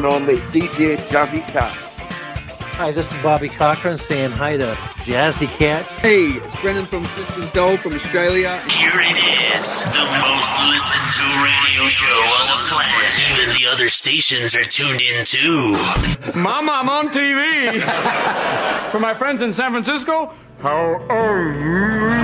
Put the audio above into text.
and only DJ Jazzy Cat. Hi, this is Bobby Cochran saying hi to Jazzy Cat. Hey, it's Brendan from Sisters Doll from Australia. Here it is, the most listened to radio show on the planet. Even the other stations are tuned in too. Mama, I'm on TV. For my friends in San Francisco, how are you?